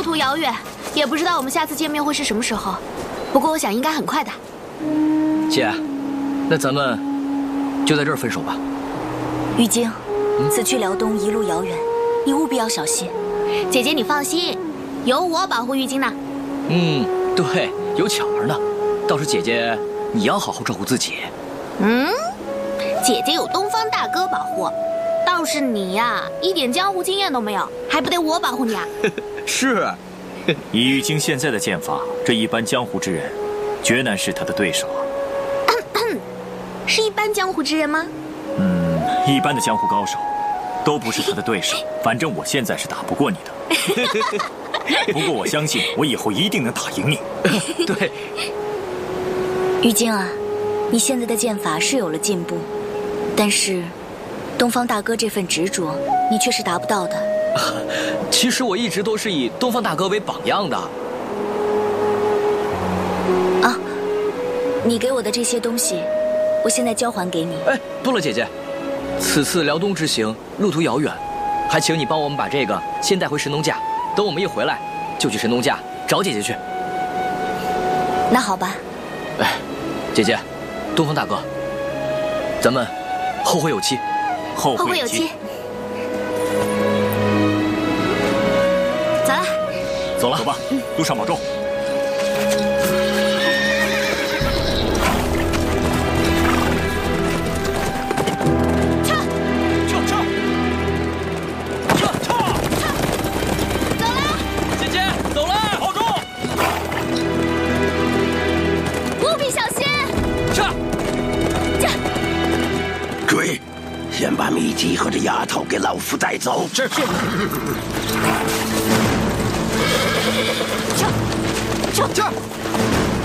途遥远，也不知道我们下次见面会是什么时候。不过我想应该很快的。 姐，那咱们就在这儿分手吧。 玉京，此去辽东一路遥远，你务必要小心。 姐姐你放心，有我保护玉京呢。 对，有巧儿呢。倒是姐姐，你要好好照顾自己。 姐姐有东方大哥保护，倒是你呀，一点江湖经验都没有，还不得我保护你啊？ 是。 以玉京现在的剑法，这一般江湖之人，绝难是他的对手。 是一般江湖之人吗？ 一般的江湖高手，都不是他的对手。反正我现在是打不过你的。不过我相信，我以后一定能打赢你。 对。 玉京啊，你现在的剑法是有了进步，但是东方大哥这份执着，你却是达不到的。 其实我一直都是以东方大哥为榜样的。 啊，你给我的这些东西，我现在交还给你。 哎，不了，姐姐，此次辽东之行路途遥远，还请你帮我们把这个先带回神农架，等我们一回来，就去神农架找姐姐去。 那好吧。 哎，姐姐，东方大哥，咱们后会有期。 后会有期。走了。 走了，走吧。路上保重。 先把秘籍和这丫头给老夫带走。 是。 撤！